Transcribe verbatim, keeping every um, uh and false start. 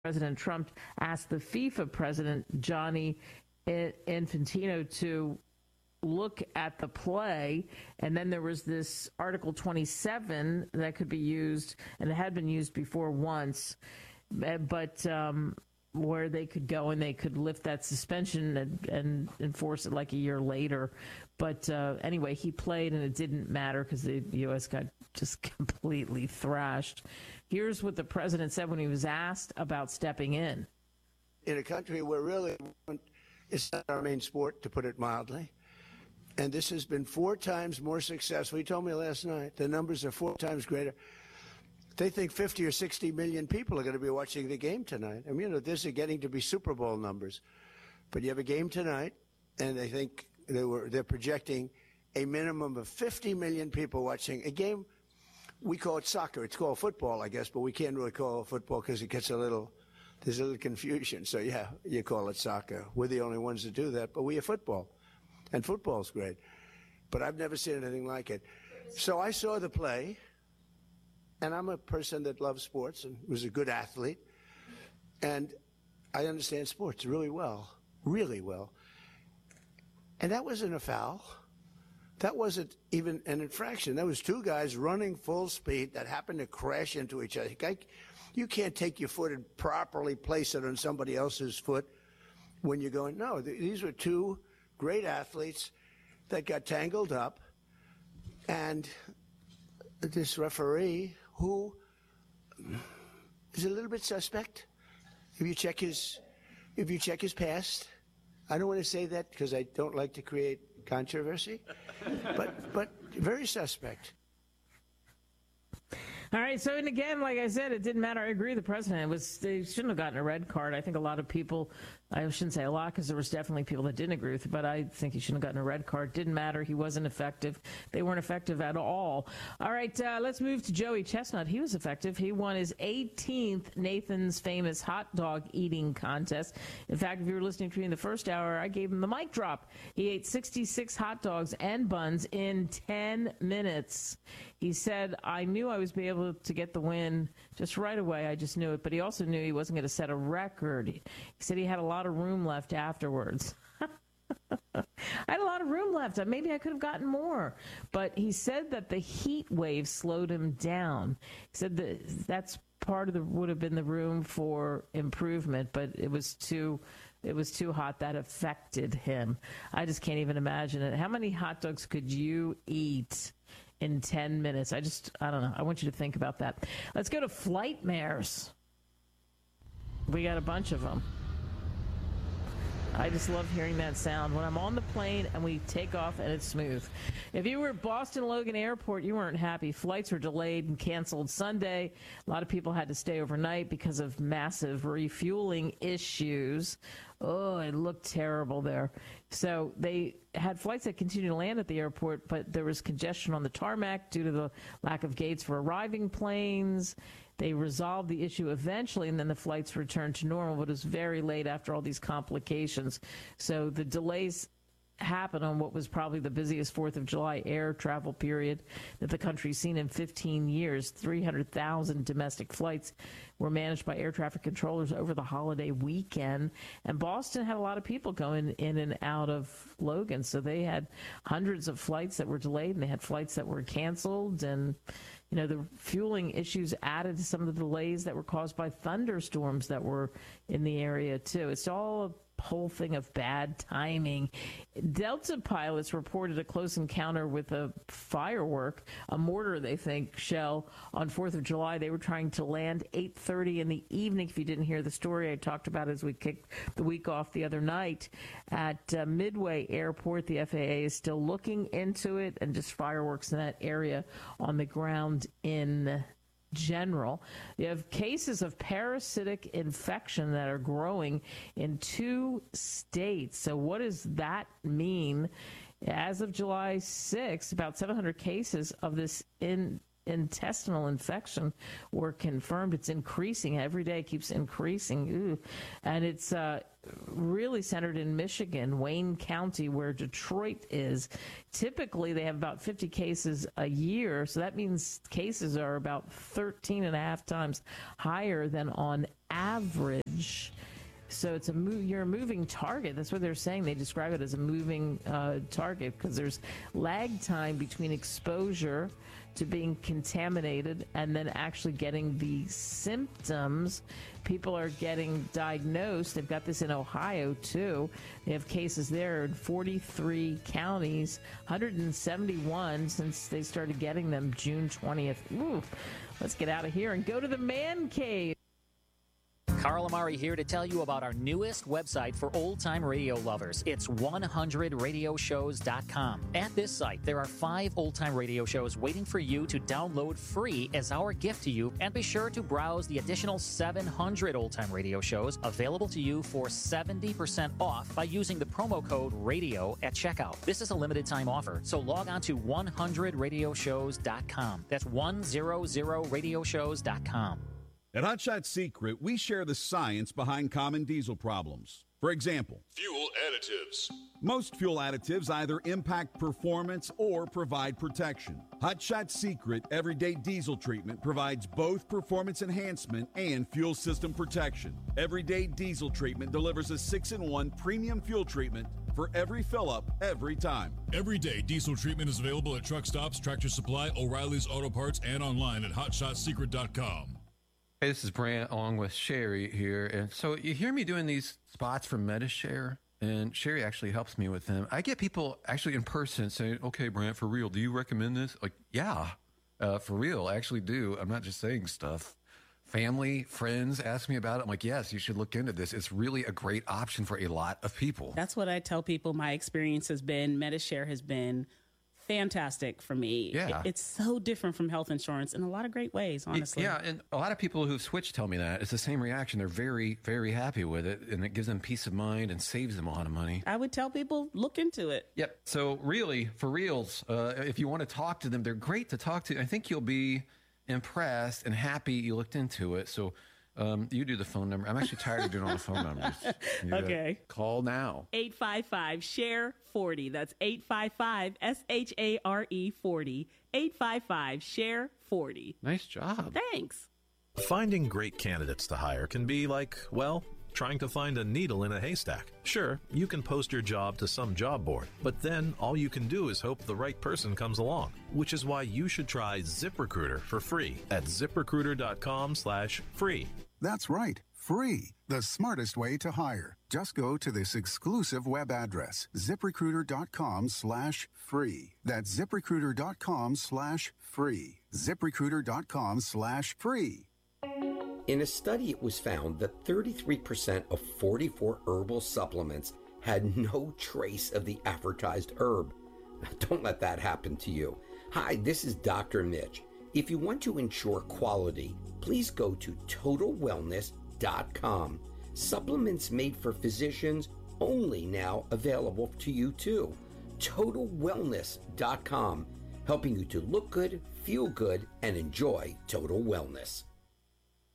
President Trump asked the FIFA president, Gianni Infantino, to look at the play, and then there was this Article twenty-seven that could be used, and it had been used before once, but um, where they could go and they could lift that suspension and, and enforce it like a year later. But uh, anyway, he played, and it didn't matter because the U S got just completely thrashed. Here's what the president said when he was asked about stepping in. In a country where really it's not our main sport, to put it mildly, and this has been four times more successful. He told me last night the numbers are four times greater. They think fifty or sixty million people are going to be watching the game tonight. I mean, you know, this is getting to be Super Bowl numbers. But you have a game tonight, and they think they were they're projecting a minimum of fifty million people watching a game. We call it soccer. It's called football, I guess, but we can't really call it football because it gets a little, there's a little confusion. So, yeah, you call it soccer. We're the only ones that do that, but we have football. And football's great. But I've never seen anything like it. So I saw the play, and I'm a person that loves sports and was a good athlete. And I understand sports really well, really well. And that wasn't a foul. That wasn't even an infraction. That was two guys running full speed that happened to crash into each other. You can't take your foot and properly place it on somebody else's foot when you're going, no, these were two great athletes that got tangled up. And this referee, who is a little bit suspect, if you check his, if you check his past, I don't want to say that because I don't like to create controversy, but but very suspect. All right, so, and again, like I said, it didn't matter. I agree with the president. It was, they shouldn't have gotten a red card. I think a lot of people, I shouldn't say a lot because there was definitely people that didn't agree with it, but I think he shouldn't have gotten a red card. Didn't matter. He wasn't effective. They weren't effective at all. All right, uh, let's move to Joey Chestnut. He was effective. He won his eighteenth Nathan's Famous Hot Dog Eating Contest. In fact, if you were listening to me in the first hour, I gave him the mic drop. He ate sixty-six hot dogs and buns in ten minutes. He said, I knew I was be able to get the win just right away. I just knew it. But he also knew he wasn't going to set a record. He said he had a lot of room left afterwards. I had a lot of room left. Maybe I could have gotten more. But he said that the heat wave slowed him down. He said that that's part of the would have been the room for improvement, but it was too it was too hot. That affected him. I just can't even imagine it. How many hot dogs could you eat in ten minutes? I just, I don't know. I want you to think about that. Let's go to Flightmares. We got a bunch of them. I just love hearing that sound when I'm on the plane and we take off and it's smooth. If you were at Boston Logan Airport, you weren't happy. Flights were delayed and canceled Sunday. A lot of people had to stay overnight because of massive refueling issues. Oh, it looked terrible there. So they had flights that continued to land at the airport, but there was congestion on the tarmac due to the lack of gates for arriving planes. They resolved the issue eventually, and then the flights returned to normal, but it was very late after all these complications. So the delays happened on what was probably the busiest fourth of July air travel period that the country's seen in fifteen years. three hundred thousand domestic flights were managed by air traffic controllers over the holiday weekend. And Boston had a lot of people going in and out of Logan. So they had hundreds of flights that were delayed, and they had flights that were canceled. And, you know, the fueling issues added to some of the delays that were caused by thunderstorms that were in the area, too. It's all a whole thing of bad timing. Delta pilots reported a close encounter with a firework, a mortar, they think, shell on fourth of July. They were trying to land eight thirty in the evening. If you didn't hear the story I talked about as we kicked the week off the other night at uh, Midway Airport, the F A A is still looking into it, and just fireworks in that area on the ground in general. You have cases of parasitic infection that are growing in two states. So what does that mean? As of July sixth, about seven hundred cases of this in intestinal infection were confirmed. It's increasing every day. It keeps increasing. Ooh. And it's uh, really centered in Michigan, Wayne County, where Detroit is. Typically, they have about fifty cases a year. So that means cases are about thirteen and a half times higher than on average. So it's a move, you're a moving target. That's what they're saying. They describe it as a moving uh, target because there's lag time between exposure to being contaminated and then actually getting the symptoms. People are getting diagnosed. They've got this in Ohio, too. They have cases there in forty-three counties, one hundred seventy-one since they started getting them June twentieth. Ooh, let's get out of here and go to the man cave. Carl Amari here to tell you about our newest website for old-time radio lovers. It's one hundred radio shows dot com. At this site, there are five old-time radio shows waiting for you to download free as our gift to you, and be sure to browse the additional seven hundred old-time radio shows available to you for seventy percent off by using the promo code RADIO at checkout. This is a limited-time offer, so log on to one hundred radio shows dot com. That's one hundred radio shows dot com. At Hot Shot Secret, we share the science behind common diesel problems. For example, fuel additives. Most fuel additives either impact performance or provide protection. Hot Shot Secret Everyday Diesel Treatment provides both performance enhancement and fuel system protection. Everyday Diesel Treatment delivers a six in one premium fuel treatment for every fill-up, every time. Everyday Diesel Treatment is available at truck stops, Tractor Supply, O'Reilly's Auto Parts, and online at hot shot secret dot com. Hey, this is Brant along with Sherry here. And so you hear me doing these spots for MediShare, and Sherry actually helps me with them. I get people actually in person saying, okay, Brant, for real, do you recommend this? Like, yeah, uh, for real, I actually do. I'm not just saying stuff. Family, friends ask me about it. I'm like, yes, you should look into this. It's really a great option for a lot of people. That's what I tell people my experience has been. MediShare has been fantastic for me. Yeah. It, it's so different from health insurance in a lot of great ways, honestly. Yeah, and a lot of people who've switched tell me that. It's the same reaction. They're very, very happy with it, and it gives them peace of mind and saves them a lot of money. I would tell people, look into it. Yep. So really, for reals, uh, if you want to talk to them, they're great to talk to. I think you'll be impressed and happy you looked into it. So um, you do the phone number. I'm actually tired of doing all the phone numbers. You Okay. Call now. eight five five, share forty. That's eight five five, S H A R E forty. eight five five, share forty. Nice job. Thanks. Finding great candidates to hire can be like, well, trying to find a needle in a haystack. Sure, you can post your job to some job board, but then all you can do is hope the right person comes along, which is why you should try ZipRecruiter for free at zip recruiter dot com slash free. That's right, free. The smartest way to hire. Just go to this exclusive web address, zip recruiter dot com slash free. That's zip recruiter dot com slash free. zip recruiter dot com slash free. In a study, it was found that thirty-three percent of forty-four herbal supplements had no trace of the advertised herb. Don't let that happen to you. Hi, this is Doctor Mitch. If you want to ensure quality, please go to total wellness dot com. Supplements made for physicians only now available to you too. total wellness dot com, helping you to look good, feel good, and enjoy total wellness.